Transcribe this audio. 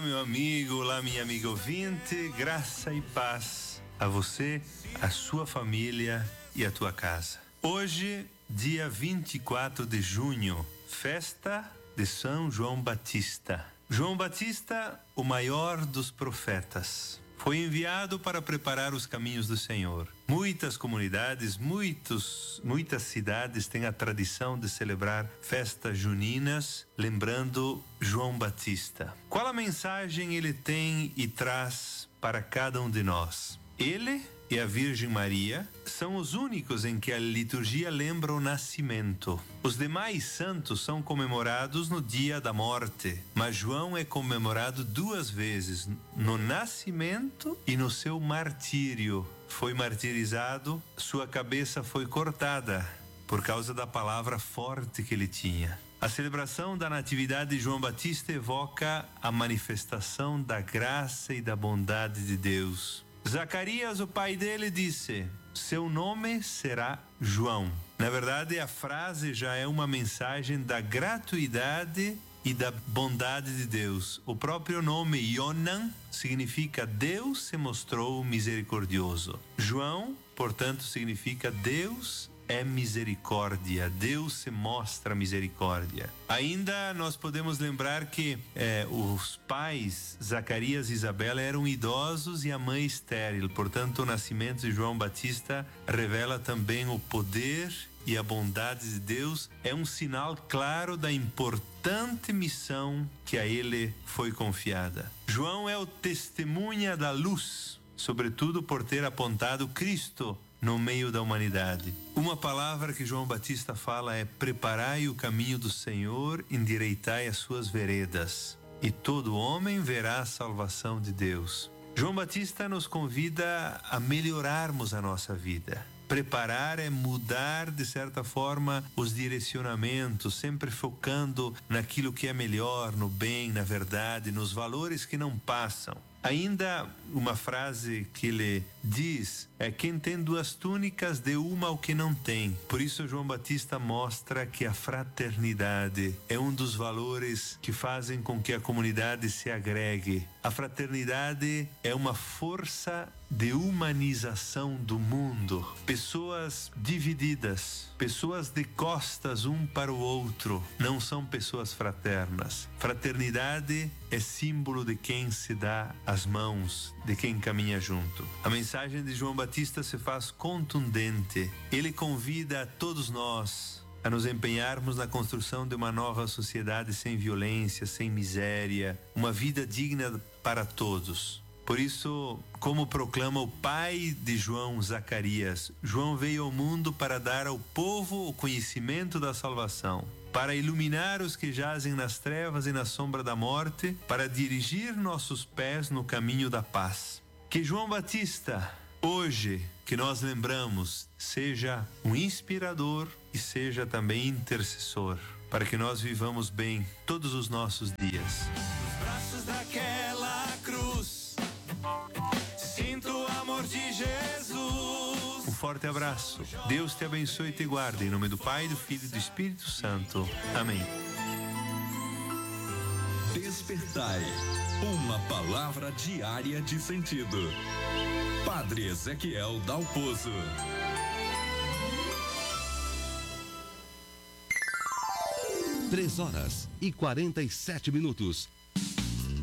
meu amigo, olá, minha amiga ouvinte, graça e paz a você, a sua família e a tua casa. Hoje, dia 24 de junho, festa de São João Batista. João Batista, o maior dos profetas, foi enviado para preparar os caminhos do Senhor. Muitas comunidades, muitas cidades têm a tradição de celebrar festas juninas, lembrando João Batista. Qual a mensagem ele tem e traz para cada um de nós? Ele e a Virgem Maria são os únicos em que a liturgia lembra o nascimento. Os demais santos são comemorados no dia da morte, mas João é comemorado 2 vezes, no nascimento e no seu martírio. Foi martirizado, sua cabeça foi cortada por causa da palavra forte que ele tinha. A celebração da Natividade de João Batista evoca a manifestação da graça e da bondade de Deus. Zacarias, o pai dele, disse: seu nome será João. Na verdade, a frase já é uma mensagem da gratuidade e da bondade de Deus. O próprio nome Yonan significa Deus se mostrou misericordioso. João, portanto, significa Deus é misericórdia, Deus se mostra misericórdia. Ainda nós podemos lembrar que os pais, Zacarias e Isabela, eram idosos e a mãe estéril. Portanto, o nascimento de João Batista revela também o poder e a bondade de Deus. É um sinal claro da importante missão que a ele foi confiada. João é o testemunha da luz, sobretudo por ter apontado Cristo no meio da humanidade. Uma palavra que João Batista fala é: preparai o caminho do Senhor, endireitai as suas veredas, e todo homem verá a salvação de Deus. João Batista nos convida a melhorarmos a nossa vida. Preparar é mudar, de certa forma, os direcionamentos, sempre focando naquilo que é melhor, no bem, na verdade, nos valores que não passam. Ainda uma frase que ele diz é: quem tem 2 túnicas, dê uma ao que não tem. Por isso João Batista mostra que a fraternidade é um dos valores que fazem com que a comunidade se agregue. A fraternidade é uma força de humanização do mundo. Pessoas divididas, pessoas de costas um para o outro, não são pessoas fraternas. Fraternidade é símbolo de quem se dá as mãos, de quem caminha junto. A mensagem de João Batista se faz contundente. Ele convida a todos nós a nos empenharmos na construção de uma nova sociedade sem violência, sem miséria, uma vida digna para todos. Por isso, como proclama o pai de João, Zacarias, João veio ao mundo para dar ao povo o conhecimento da salvação, para iluminar os que jazem nas trevas e na sombra da morte, para dirigir nossos pés no caminho da paz. Que João Batista, hoje que nós lembramos, seja um inspirador e seja também intercessor, para que nós vivamos bem todos os nossos dias. Nos braços daquela cruz, sinto o amor de Jesus. Um forte abraço. Deus te abençoe e te guarde. Em nome do Pai, do Filho e do Espírito Santo. Amém. Despertai. Uma palavra diária de sentido. Padre Ezequiel Dalpozo. 3h47.